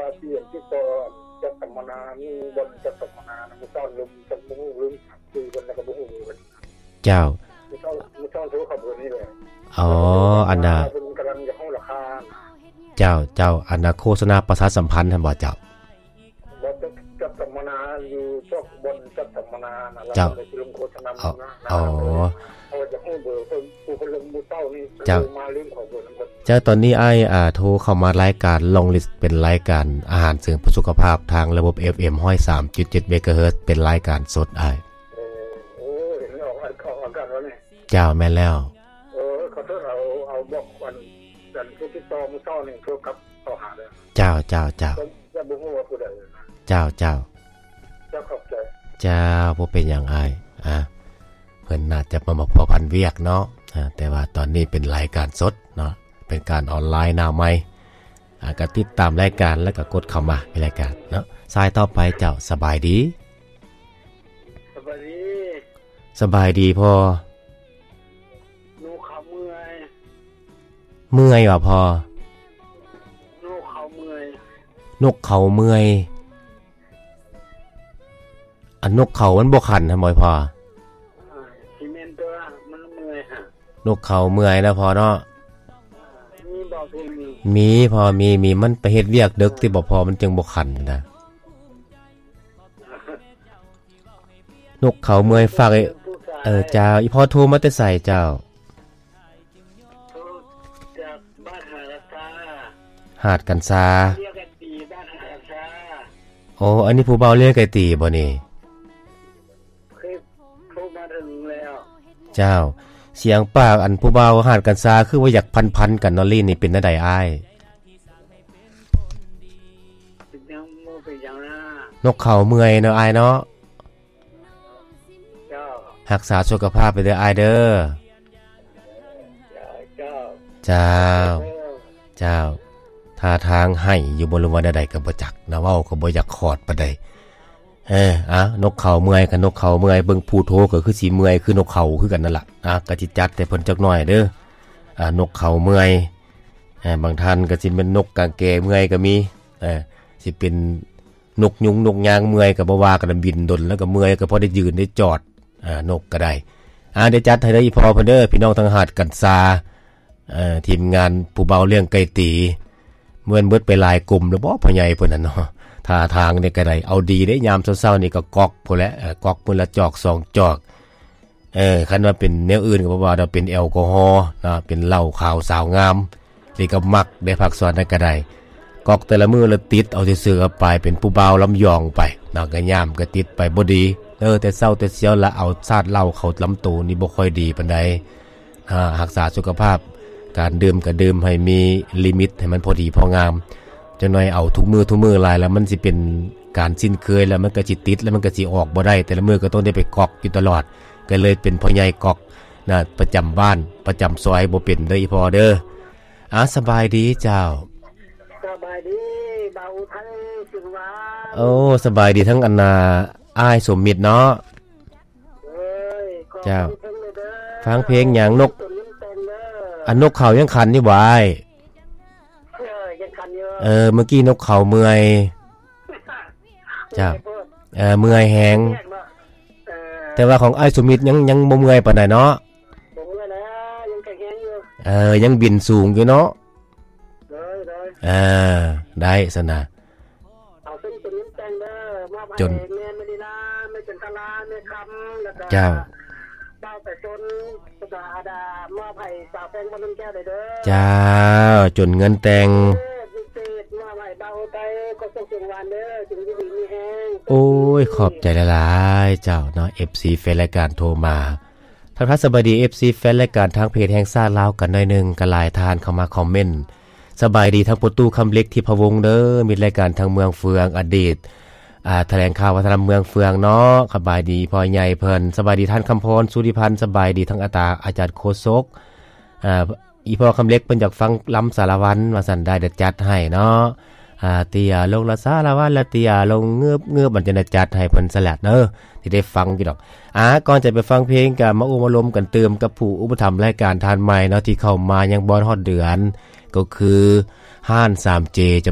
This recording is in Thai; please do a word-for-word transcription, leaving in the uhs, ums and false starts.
ว่าเสียงที่ต่อจะสัมมนามีบนจะสัมมนามุต้อนลุมจะมุ้งลุมคุยกันแล้วก็บุ้งกันเจ้ามุต้อนมุต้อนรู้ขับเบอร์นี้เลยอ๋ออันน่ะเป็นกำลังจะห้องราคาเจ้าเจ้าอันน่ะโฆษณาประชาสัมพันธ์ท่านบ่เจ้าบ่จะจะสัมมนาอยู่พวกบนจะสัมมนาน่ะแล้วก็ลงโฆษณาอ๋อเอาจะให้เบอร์เพิ่นผู้คนลงมุต้อนนี่มาเรื่องของเบอร์นั้นเจ้าตอนนี้อ้ายอ่าโทรเข้ามารายการลองลิสต์เป็นรายการอาหารเสริมสุขภาพทางระบบ เอฟ เอ็ม หนึ่งศูนย์สามจุดเจ็ด เมกะเฮิรตซ์เป็นรายการสดอ้ายโอ้โอ้เห็นออกออกอากาศแล้วนี่เจ้าแม่นแล้วเออขอโทษเอาเอาบอกวันจันทร์ที่ต่อมื้อเช้านี่โทรกลับต่อหาเด้อเจ้าเจ้าเจ้าจะบ่ฮู้ว่าผู้ใดเจ้าเจ้าเจ้าขอบใจเจ้าบ่เป็นหยังอ้ายอ่ะเพิ่นน่าจะมาพอพันเวียกเนาะอ่าแต่ว่าตอนนี้เป็นรายการสดเนาะเป็นการออนไลน์หน้าใหม่อ่าก็ติดตามรายการแล้วก็กดเข้ามาในรายการเนาะสายต่อไปเจ้าสบายดีสบายดีสบายดีพอนูเขาเมื่อยเมื่อยว่ะพอนูเขาเมื่อยนกเขาเมื่อยอันนกเขามันบ่ขันทำไมพอซีเมนต์ตัวมันเมื่อยฮะนกเขาเมื่อยนะพอเนาะมีบ่เพลงมีมีพอมีมีมันไปเฮ็ดเวียกดึกที่บ่พอมันจึงบ่ขันนะนกเขาเมื่อยฝากเออเจ้าอีพ่อโทรมาแต่ใส่เจ้าจากบ้านหาดกันซาหาดกันซาเรียกกันตีบ้านหาดกันซาโอ้อันนี้ผู้เบาเรียกไก่ตีบ่นี่เคยโทรมาถึงแล้วเจ้าเสียงปากอันผู้เบาหาดกันซาคือว่าอยากพันๆกันนอลี่นี่เป็นจังได๋อ้ายเป็นยังโมเป็นยังนะนกเขาเมื่อยเนาะอ้ายเนาะเจ้ารักษาสุขภาพไปเด้ออ้ายเด้อเจ้าเจ้าเจ้าท่าทางให้อยู่บ่รู้ว่าใดๆก็บ่จักนะเว้าก็บ่อยากขอดปานใดเอ้ออ่ะนกเขาเมื่อยกับนกเขาเมื่อยเบิ่งผู้โทก็คือสิเมื่อยคือนกเขาคือกันนั่นล่ะอ่ะก็สิจัดแต่เพิ่นจักหน่อยเด้ออ่านกเขาเมื่อยเอ่อบางท่านก็สิเป็นนกกางแกเมื่อยก็มีเออสิเป็นนกยุงนกยางเมื่อยก็บ่ว่ากันบินดนแล้วก็เมื่อยก็พอได้ยืนได้จอดอ่านกก็ได้อ่าได้จัดให้ได้อีพอเพิ่นเด้อพี่น้องทั้งหาดกันซาเอ่อทีมงานผู้เบาเลี้ยงไก่ตีเหมือนเบิดไปหลายกลุ่มแล้วบ่พ่อใหญ่เพิ่นน่ะเนาะท่าทางนี่ก็ได้เอาดีได้ยามเช้าๆนี่ก็กอกพุ่นแหละเอ่อกอกพุ่นละจอกสองจอกเออคันว่าเป็นแนวอื่นก็บ่ว่าเราเป็นแอลกอฮอล์นะเป็นเหล้าขาวสาวงามนี่ก็มักได้พักสอนนั่นก็ได้กอกแต่ละมื้อละติดเอาซื่อๆก็ไปเป็นผู้บ่าวลำยองไปนะก็ยามก็ติดไปบ่ดีเออแต่เช้าแต่เช้าละเอาซาดเหล้าเข้าลำตูนี่บ่ค่อยดีปานใดอ่ารักษาสุขภาพการดื่มก็ดื่มให้มีลิมิตให้มันพอดีพองามจังหน่อยเอาทุกมื้อทุกมื้อหลายแล้วมันสิเป็นการสิ้นเคยแล้วมันก็สิติดแล้วมันก็สิออกบ่ได้แต่ละมื้อก็ต้องได้ไปกอกอยู่ตลอดก็เลยเป็นพ่อใหญ่กอกนะประจำบ้านประจำซอยบ่เป็นเด้ออีพ่อเด้ออ่ะสบายดีเจ้าสบายดีเบาทั้งสิงหวาโอ้สบายดีทั้งอันน่ะอ้ายสมมิตรเนาะเอ้ยเจ้าฟังเพลงหยังนกอันนกเขายังคันนี่บ่อ้ายเออยังคันอยู่เออเมื่อกี้นกเขาเมื่อยเจ้าเออเมื่อยแฮงแต่ว่าของอ้ายสมมิตรยังยังบ่เมื่อยปานใดเนาะบ่เมื่อยนะยังแข็งอยู่เออยังบินสูงอยู่เนาะได้ๆเออได้ซั่นน่ะเอาเส้นตัวนี้แต่งเด้อมาไปแม่นไม่ดีนะไม่เป็นคาราไม่คำแล้วก็เจ้าเจ้าแต่จนสาดามาไผสาวแฟงบ่ลืมแก้วได้เด้อเจ้าจนเงินแต่งมาไผเบาไปก็ส่งเสียงหวานเด้อถึงสิมีแฮงโอ้ยขอบใจหลายๆเจ้าเนาะ เอฟ ซี แฟนรายการโทรมาท่านพระสบดี เอฟ ซี แฟนรายการทางเพจแห่งซ่าลาวกันหน่อยนึงก็หลายทานเข้ามาคอมเมนต์สบายดีทั้งประตูคำเล็กที่พะวงเด้อมีรายการทางเมืองเฟืองอดีตอ่าแถลงข่าววัฒนธรรมเมืองเฟืองเนาะสบายดีพ่อใหญ่เพิ่นสบายดีท่านคำพรสุริพันธ์สบายดีทั้งอาตาอาจารย์โคศกอ่าอีพ่อคำเล็กเพิ่นอยากฟังล้ำสารวันว่าซั่นได้เดี๋ยวจัดให้เนาะอ่าเตียลงละสารวันละเตียลงเงือบเงือบมันจะได้จัดให้เพิ่นสลัดเด้อที่ได้ฟังอยู่ดอกอ่าก่อนจะไปฟังเพลงก็มาอุมาลมกันเติมกับผู้อุปถัมภ์รายการทานใหม่เนาะที่เข้ามายังบ่ฮอดเดือนก็คือห้าน ทรี เจ